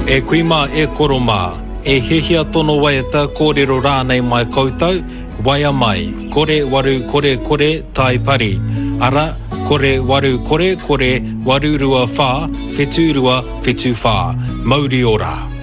E kuima e koroma, e hehia tono waiata kōrero rānei mai koutou, waia mai, kore waru kore tai pari. Ara, kore waru kore warurua whā, whetūrua whetū whā, mauri ora.